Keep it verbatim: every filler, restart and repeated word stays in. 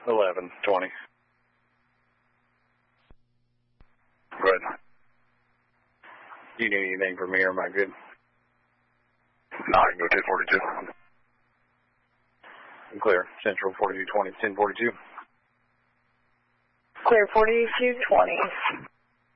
eleven twenty. Go ahead. Do you need anything from me, or am I good? No, I can go ten forty-two. I'm clear. Central forty-two twenty, ten forty-two. Clear forty-two twenty.